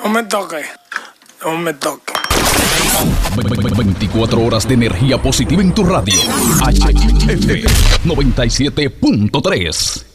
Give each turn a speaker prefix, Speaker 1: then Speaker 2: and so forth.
Speaker 1: No me toque. No me toque.
Speaker 2: 24 horas de energía positiva en tu radio. HF 97.3.